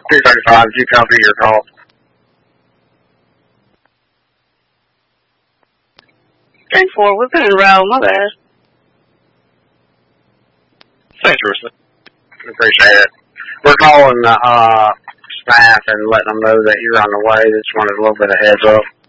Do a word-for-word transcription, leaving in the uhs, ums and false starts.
two thirty-five, did you copy your call? ten four, we've been in row, my bad. Thanks, Russell. Appreciate it. We're calling the uh, staff and letting them know that you're on the way. Just wanted a little bit of heads up.